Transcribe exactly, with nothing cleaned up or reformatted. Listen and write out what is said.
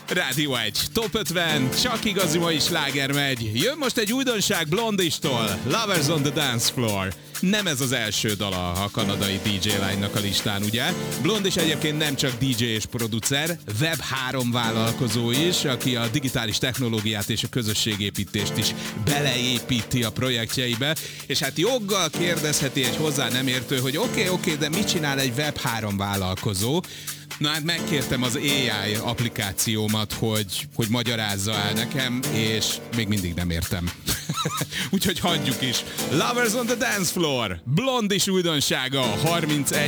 Rádió egy, Top ötven, csak igazi mai sláger megy. Jön most egy újdonság Blondistól, Lovers on the Dance Floor. Nem ez az első dala a kanadai dé dzsé Line-nak a listán, ugye? Blondis egyébként nem csak dé dzsé és producer, web három vállalkozó is, aki a digitális technológiát és a közösségépítést is beleépíti a projektjeibe, és hát joggal kérdezheti egy hozzá nem értő, hogy oké, okay, oké, okay, de mit csinál egy web három vállalkozó? Na hát megkértem az á i applikációmat, hogy, hogy magyarázza el nekem, és még mindig nem értem. Úgyhogy hagyjuk is. Lovers on the Dance Floor, Blondis újdonsága, harmincegy